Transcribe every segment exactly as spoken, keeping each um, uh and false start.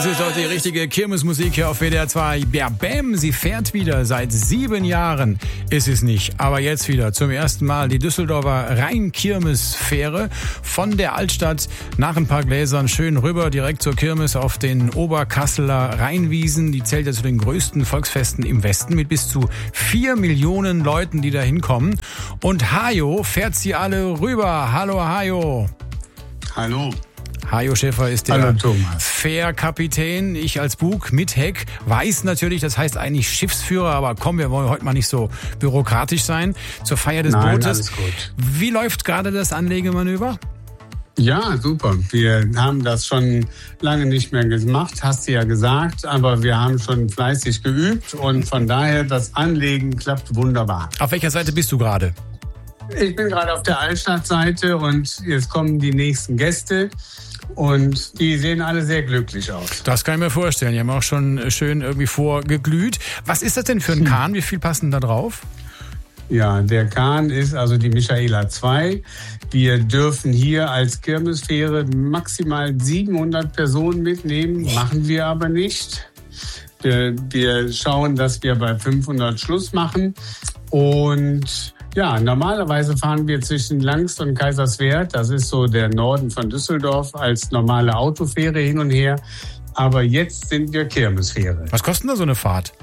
Das ist doch die richtige Kirmesmusik hier auf W D R zwei. Ja, Bam, sie fährt wieder. Seit sieben Jahren ist es nicht. Aber jetzt wieder zum ersten Mal die Düsseldorfer Rhein-Kirmes-Fähre von der Altstadt nach ein paar Gläsern schön rüber direkt zur Kirmes auf den Oberkasseler Rheinwiesen. Die zählt ja zu den größten Volksfesten im Westen mit bis zu vier Millionen Leuten, die da hinkommen. Und Hajo fährt sie alle rüber. Hallo Hajo. Hallo. Hajo Schäfer ist der Fährkapitän. Ich als Bug mit Heck weiß natürlich, das heißt eigentlich Schiffsführer, aber komm, wir wollen heute mal nicht so bürokratisch sein. Zur Feier des Nein, Bootes. Alles gut. Wie läuft gerade das Anlegemanöver? Ja, super. Wir haben das schon lange nicht mehr gemacht, hast du ja gesagt, aber wir haben schon fleißig geübt und von daher, das Anlegen klappt wunderbar. Auf welcher Seite bist du gerade? Ich bin gerade auf der Altstadtseite und jetzt kommen die nächsten Gäste. Und die sehen alle sehr glücklich aus. Das kann ich mir vorstellen. Die haben auch schon schön irgendwie vorgeglüht. Was ist das denn für ein Kahn? Wie viel passen da drauf? Ja, der Kahn ist also die Michaela zwei. Wir dürfen hier als Kirmesfähre maximal siebenhundert Personen mitnehmen. Machen wir aber nicht. Wir, wir schauen, dass wir bei fünfhundert Schluss machen. Und ja, normalerweise fahren wir zwischen Langst und Kaiserswerth. Das ist so der Norden von Düsseldorf als normale Autofähre hin und her. Aber jetzt sind wir Kirmesfähre. Was kostet da so eine Fahrt?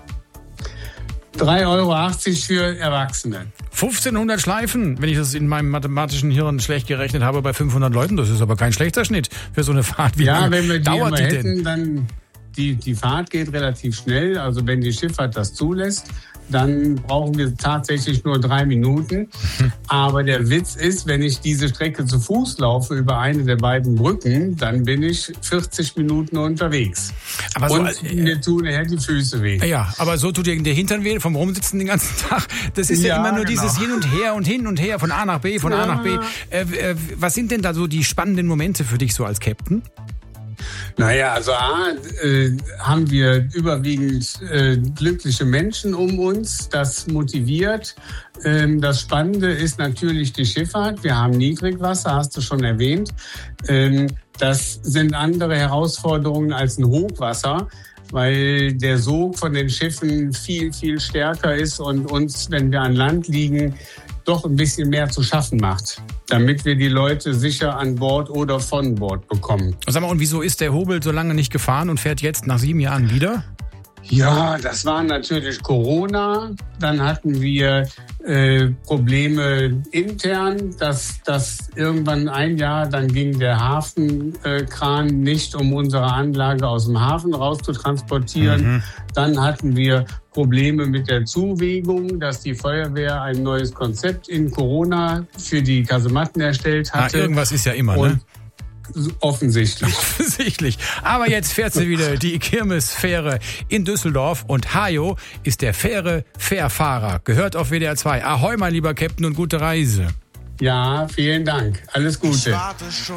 drei Euro achtzig für Erwachsene. fünfzehnhundert Schleifen, wenn ich das in meinem mathematischen Hirn schlecht gerechnet habe bei fünfhundert Leuten. Das ist aber kein schlechter Schnitt für so eine Fahrt. Wie ja, lange wenn wir die dauert immer die hätten, denn? dann die, die Fahrt geht relativ schnell. Also wenn die Schifffahrt das zulässt, dann brauchen wir tatsächlich nur drei Minuten. Aber der Witz ist, wenn ich diese Strecke zu Fuß laufe über eine der beiden Brücken, dann bin ich vierzig Minuten unterwegs. Aber so, und äh, mir tun nachher die Füße weh. Ja, aber so tut dir der Hintern weh vom Rumsitzen den ganzen Tag. Das ist ja, Ja, immer nur genau. dieses Hin und Her und hin und her, von A nach B, von Ja. A nach B. Äh, äh, was sind denn da so die spannenden Momente für dich so als Captain? Naja, also A, äh, haben wir überwiegend äh, glückliche Menschen um uns. Das motiviert. Ähm, das Spannende ist natürlich die Schifffahrt. Wir haben Niedrigwasser, hast du schon erwähnt. Ähm, das sind andere Herausforderungen als ein Hochwasser, weil der Sog von den Schiffen viel, viel stärker ist und uns, wenn wir an Land liegen, doch ein bisschen mehr zu schaffen macht, damit wir die Leute sicher an Bord oder von Bord bekommen. Sag mal, und wieso ist der Hobel so lange nicht gefahren und fährt jetzt nach sieben Jahren wieder? Ja, das war natürlich Corona. Dann hatten wir äh, Probleme intern, dass, dass irgendwann ein Jahr, dann ging der Hafenkran äh, nicht, um unsere Anlage aus dem Hafen raus zu transportieren. Mhm. Dann hatten wir Probleme mit der Zuwegung, dass die Feuerwehr ein neues Konzept in Corona für die Kasematten erstellt hatte. Ah, irgendwas ist ja immer, und ne? Offensichtlich. Offensichtlich. Aber jetzt fährt sie wieder, die Kirmesfähre in Düsseldorf. Und Hajo ist der faire Fährfahrer. Gehört auf W D R zwei. Ahoi, mein lieber Captain, und gute Reise. Ja, vielen Dank. Alles Gute.